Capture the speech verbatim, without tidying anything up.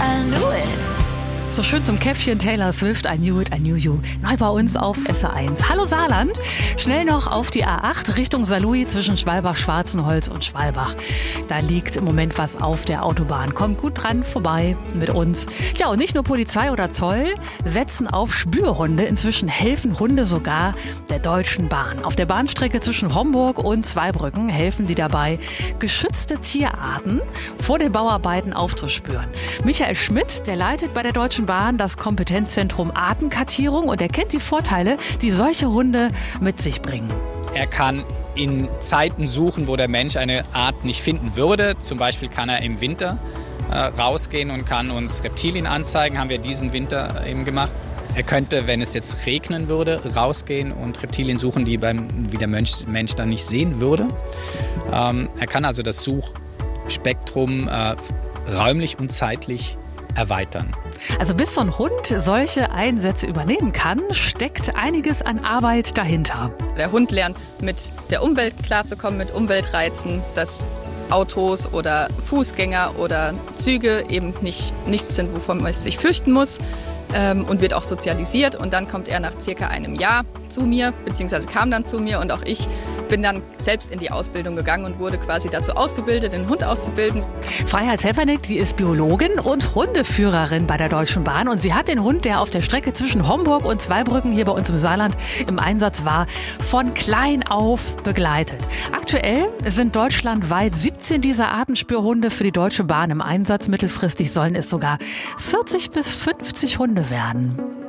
I knew it. So schön zum Käffchen Taylor Swift, I knew it, I knew you. Neu bei uns auf S R eins. Hallo Saarland, schnell noch auf die A acht Richtung Saarlouis zwischen Schwalbach-Schwarzenholz und Schwalbach. Da liegt im Moment was auf der Autobahn. Kommt gut dran vorbei mit uns. Ja, und nicht nur Polizei oder Zoll setzen auf Spürhunde. Inzwischen helfen Hunde sogar der Deutschen Bahn. Auf der Bahnstrecke zwischen Homburg und Zweibrücken helfen die dabei, geschützte Tierarten vor den Bauarbeiten aufzuspüren. Michael Schmidt, der leitet bei der Deutschen Bahn das Kompetenzzentrum Artenkartierung und er kennt die Vorteile, die solche Hunde mit sich bringen. Er kann in Zeiten suchen, wo der Mensch eine Art nicht finden würde. Zum Beispiel kann er im Winter äh, rausgehen und kann uns Reptilien anzeigen, haben wir diesen Winter eben gemacht. Er könnte, wenn es jetzt regnen würde, rausgehen und Reptilien suchen, die beim, wie der Mensch, Mensch dann nicht sehen würde. Ähm, er kann also das Suchspektrum äh, räumlich und zeitlich erweitern. Also bis so ein Hund solche Einsätze übernehmen kann, steckt einiges an Arbeit dahinter. Der Hund lernt, mit der Umwelt klarzukommen, mit Umweltreizen, dass Autos oder Fußgänger oder Züge eben nicht nichts sind, wovon man sich fürchten muss, ähm, und wird auch sozialisiert. Und dann kommt er nach circa einem Jahr zu mir, beziehungsweise kam dann zu mir und auch ich bin dann selbst in die Ausbildung gegangen und wurde quasi dazu ausgebildet, den Hund auszubilden. Freiheit Zepanek, die ist Biologin und Hundeführerin bei der Deutschen Bahn. Und sie hat den Hund, der auf der Strecke zwischen Homburg und Zweibrücken hier bei uns im Saarland im Einsatz war, von klein auf begleitet. Aktuell sind deutschlandweit siebzehn dieser Artenspürhunde für die Deutsche Bahn im Einsatz. Mittelfristig sollen es sogar vierzig bis fünfzig Hunde werden.